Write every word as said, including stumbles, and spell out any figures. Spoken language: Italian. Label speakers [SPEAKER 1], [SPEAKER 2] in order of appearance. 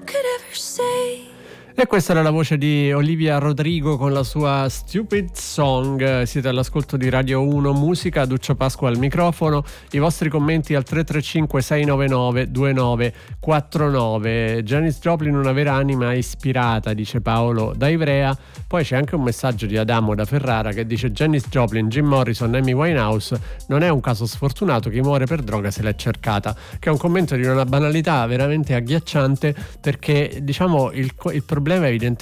[SPEAKER 1] could ever say.
[SPEAKER 2] E questa era la voce di Olivia Rodrigo con la sua Stupid Song. Siete all'ascolto di Radio uno Musica, Duccio Pasqua al microfono. I vostri commenti al tre tre cinque sei nove nove due nove quattro nove. Janis Joplin, una vera anima ispirata, dice Paolo da Ivrea. Poi c'è anche un messaggio di Adamo da Ferrara che dice: Janis Joplin, Jim Morrison, Amy Winehouse, non è un caso sfortunato, chi muore per droga se l'è cercata. Che è un commento di una banalità veramente agghiacciante, perché diciamo il, il problema evidentemente